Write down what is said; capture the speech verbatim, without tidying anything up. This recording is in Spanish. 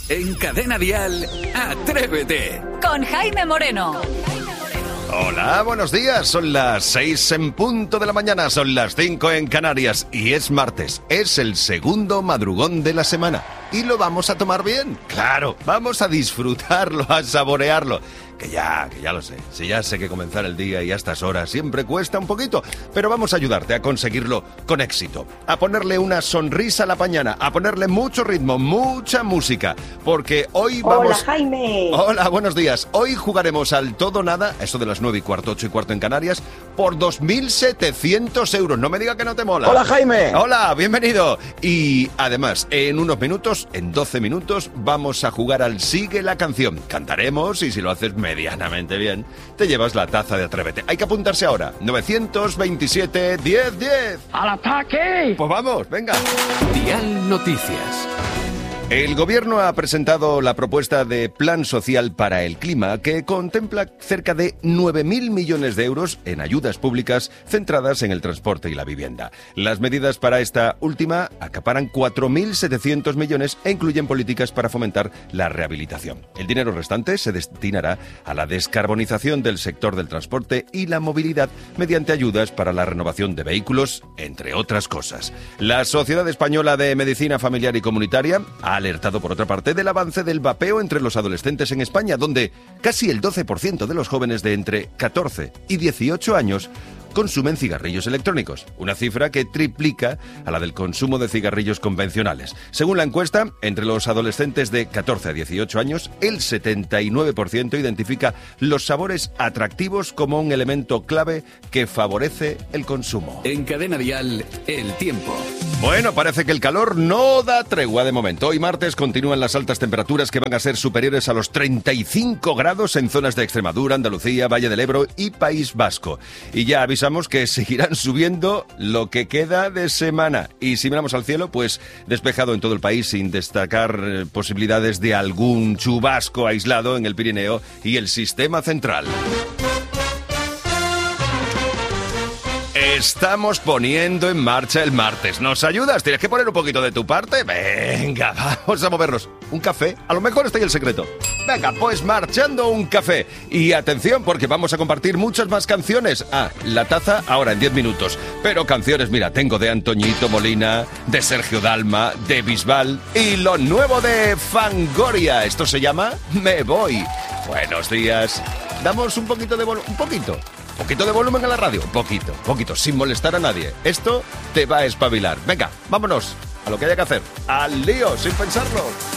En Cadena Dial, Atrévete. Con Jaime Moreno. Hola, buenos días. Son las seis en punto de la mañana, son las cinco en Canarias y es martes. Es el segundo madrugón de la semana y lo vamos a tomar bien. Claro, vamos a disfrutarlo, a saborearlo. Que ya, que ya lo sé. Si ya sé que comenzar el día y a estas horas siempre cuesta un poquito, pero vamos a ayudarte a conseguirlo con éxito. A ponerle una sonrisa a la mañana, a ponerle mucho ritmo, mucha música, porque hoy vamos... Hola, Jaime. Hola, buenos días. Hoy jugaremos al todo nada, eso de las nueve y cuarto, ocho y cuarto en Canarias, por dos mil setecientos euros. No me diga que no te mola. Hola, Jaime. Hola, bienvenido. Y además, en unos minutos, en doce minutos, vamos a jugar al Sigue la Canción. Cantaremos y si lo haces medianamente bien, te llevas la taza de Atrévete. Hay que apuntarse ahora. novecientos veintisiete, diez, diez. ¡Al ataque! Pues vamos, venga. Dial Noticias. El gobierno ha presentado la propuesta de Plan Social para el Clima que contempla cerca de nueve mil millones de euros en ayudas públicas centradas en el transporte y la vivienda. Las medidas para esta última acaparan cuatro mil setecientos millones e incluyen políticas para fomentar la rehabilitación. El dinero restante se destinará a la descarbonización del sector del transporte y la movilidad mediante ayudas para la renovación de vehículos, entre otras cosas. La Sociedad Española de Medicina Familiar y Comunitaria ha alertado, por otra parte, del avance del vapeo entre los adolescentes en España, donde casi el doce por ciento de los jóvenes de entre catorce y dieciocho años consumen cigarrillos electrónicos, una cifra que triplica a la del consumo de cigarrillos convencionales. Según la encuesta, entre los adolescentes de catorce a dieciocho años, el setenta y nueve por ciento identifica los sabores atractivos como un elemento clave que favorece el consumo. En Cadena Dial, el tiempo. Bueno, parece que el calor no da tregua de momento. Hoy martes continúan las altas temperaturas que van a ser superiores a los treinta y cinco grados en zonas de Extremadura, Andalucía, Valle del Ebro y País Vasco. Y ya avisamos que seguirán subiendo lo que queda de semana. Y si miramos al cielo, pues despejado en todo el país sin destacar eh, posibilidades de algún chubasco aislado en el Pirineo y el sistema central. Estamos poniendo en marcha el martes. ¿Nos ayudas? ¿Tienes que poner un poquito de tu parte? Venga, vamos a movernos. ¿Un café? A lo mejor está ahí el secreto. Venga, pues marchando un café. Y atención, porque vamos a compartir muchas más canciones. Ah, la taza ahora en diez minutos. Pero canciones, mira, tengo de Antoñito Molina, de Sergio Dalma, de Bisbal y lo nuevo de Fangoria. Esto se llama Me Voy. Buenos días. Damos un poquito de volumen. Un poquito. Un poquito de volumen a la radio, un poquito, poquito, sin molestar a nadie. Esto te va a espabilar. Venga, vámonos a lo que haya que hacer. Al lío, sin pensarlo.